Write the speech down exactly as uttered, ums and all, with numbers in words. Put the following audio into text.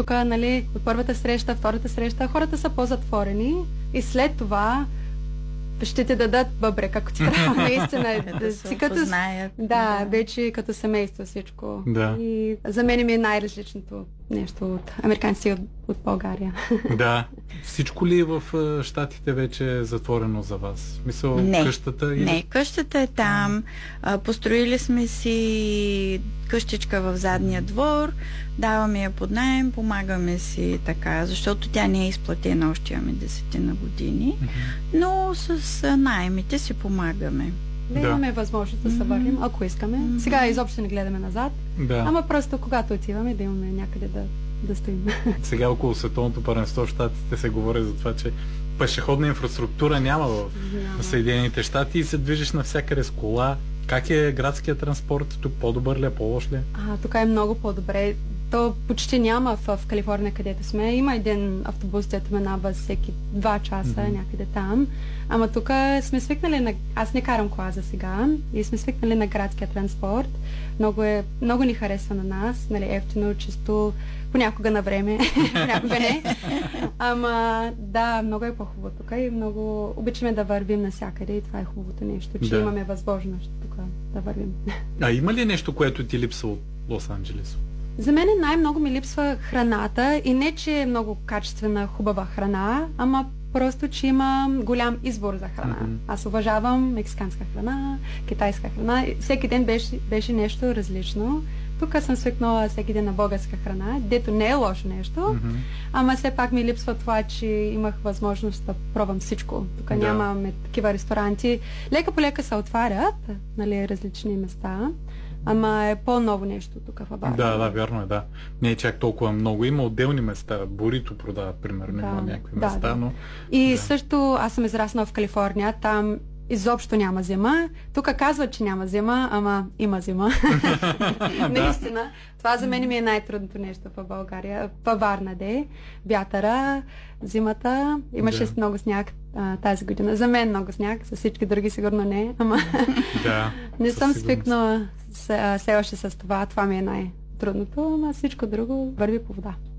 тук, нали, от първата среща, втората среща, хората са по-затворени и след това ще те дадат бъбрек, ако ти трябва наистина. да се опознаят. Да, Да. вече като семейство всичко. Да. И за мен ми е най-различното нещо от американците и от, от България. Да. Всичко ли в а, щатите вече е затворено за вас? Мисъл, Не. къщата? Или... Не, къщата е там. А, построили сме си къщичка в задния двор, даваме я под наем, помагаме си така, защото тя не е изплатена, още имаме десетина години, Mm-hmm. но с а, наемите си помагаме. Да, Да. имаме възможност да се върнем, ако искаме. Мгм. Сега изобщо не гледаме назад, Да. ама просто когато отиваме да имаме някъде да, да стоим. Сега около световното първенство в щатите се говори за това, че пешеходна инфраструктура няма в Няма. Съединените щати и се движиш навсякъде с кола. Как е градския транспорт? Тук по-добър ли е, по-лош ли е? А, тук е много по-добре. То почти няма в, в Калифорния, където сме. Има един автобус, който минава всеки два часа Мгм. някъде там. Ама тук сме свикнали на... Аз не карам кола за сега и сме свикнали на градския транспорт. Много, е, много ни харесва на нас. Нали, ефтино, чисто, понякога на време, понякога не. Ама да, много е по-хубаво тук и много обичаме да вървим навсякъде и това е хубавото нещо, че Да. имаме възможност тук да вървим. А има ли нещо, което ти липсва от Лос-Анджелес? За мен най-много ми липсва храната и не, че е много качествена, хубава храна, ама просто, че има голям избор за храна. Мгм. Аз уважавам мексиканска храна, китайска храна. Всеки ден беше, беше нещо различно. Тук съм свикнала всеки ден на българска храна, дето не е лошо нещо, Мгм. ама все пак ми липсва това, че имах възможност да пробвам всичко. Тук Да. нямаме такива ресторанти. Лека по лека се отварят, нали, различни места, ама е по-ново нещо тук в България. Да, да, вярно е, да. Не е чак толкова много. Има отделни места. Бурито продават, примерно, Да, има някакви да, места, да. но... И Да. също аз съм израснала в Калифорния, там изобщо няма зима. Тук казват, че няма зима, ама има зима. Наистина. Това за мен ми е най-трудното нещо в България. Във Варна де, вятъра, зимата. Имаше Да. много сняг а, тази година. За мен много сняг, за всички други сигурно не, ама Да. не със съм сигурност. свикнала с- а, все още с това. Това ми е най-трудното, ама всичко друго върви по вода.